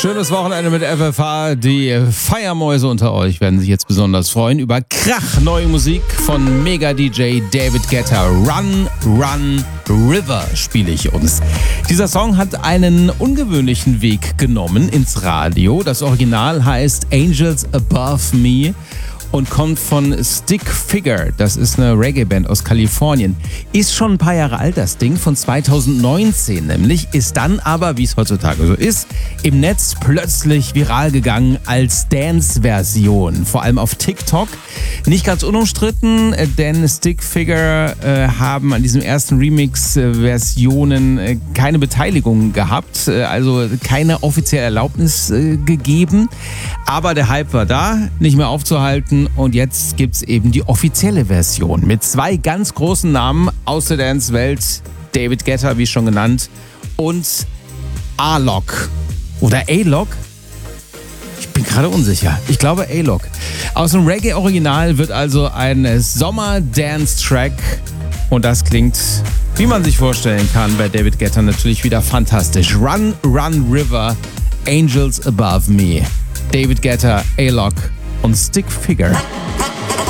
Schönes Wochenende mit FFH. Die Feiermäuse unter euch werden sich jetzt besonders freuen über krachneue Musik von Mega-DJ David Guetta. Run, Run, River spiele ich uns. Dieser Song hat einen ungewöhnlichen Weg genommen ins Radio. Das Original heißt Angels Above Me und kommt von Stick Figure. Das ist eine Reggae-Band aus Kalifornien. Ist schon ein paar Jahre alt, das Ding, von 2019 nämlich. Ist dann aber, wie es heutzutage so ist, im Netz plötzlich viral gegangen als Dance-Version. Vor allem auf TikTok. Nicht ganz unumstritten, denn Stick Figure haben an diesem ersten Remix-Versionen keine Beteiligung gehabt. Also keine offizielle Erlaubnis gegeben. Aber der Hype war da, nicht mehr aufzuhalten. Und jetzt gibt's eben die offizielle Version mit zwei ganz großen Namen aus der Dance-Welt. David Guetta, wie schon genannt, und A-Lock. Oder A-Lock? Ich bin gerade unsicher. Ich glaube A-Lock. Aus dem Reggae-Original wird also ein Sommer-Dance-Track. Und das klingt, wie man sich vorstellen kann, bei David Guetta natürlich wieder fantastisch. Run, Run, River, Angels Above Me. David Guetta, A-Lock und Stick Figure.